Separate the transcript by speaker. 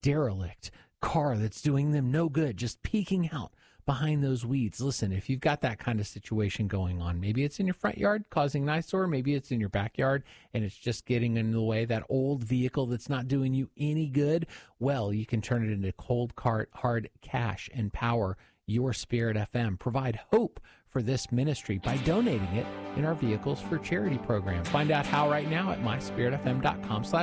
Speaker 1: derelict car that's doing them no good, just peeking out behind those weeds. Listen, if you've got that kind of situation going on, maybe it's in your front yard causing an eyesore, maybe it's in your backyard and it's just getting in the way, that old vehicle that's not doing you any good, well, you can turn it into cold hard cash and power your Spirit FM. Provide hope for this ministry by donating it in our Vehicles for Charity program. Find out how right now at myspiritfm.com/give.